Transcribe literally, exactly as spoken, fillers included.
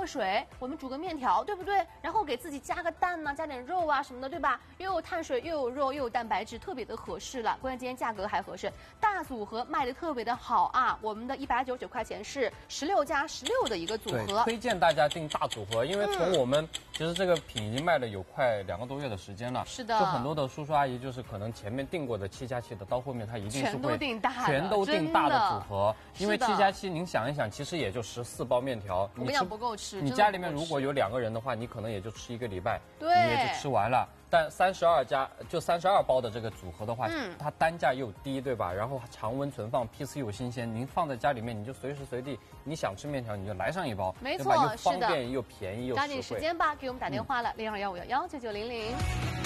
水，我们煮个面条，对不对？然后给自己加个蛋呐、啊，加点肉啊什么的，对吧？又有碳水，又有肉，又有蛋白质，特别的合适了。关键今天价格还合适，大组合卖的特别的好啊！我们的一百九十九块钱是十六加十六的一个组合， 推荐大家订大组合，因为从我们、嗯、其实这个品已经卖了有快两个多月的时间了。 是的， 就很多的叔叔阿姨就是可能前面订过的七加七的，到后面他一定是会全都订大的， 全都订大的组合，因为七加七您想一想，其实也就十四包面条， 我跟你讲不够吃。 你家里面如果有两个人的话，你可能也就吃一个礼拜， 对， 你也就吃完了。但三十二加就三十二包的这个组合的话，嗯，它单价又低，对吧？然后常温存放，批次又新鲜，您放在家里面，你就随时随地你想吃面条你就来上一包， 没错， 又方便又便宜又实惠。 抓紧时间吧，给我们打电话了，零二幺五幺幺九九零零。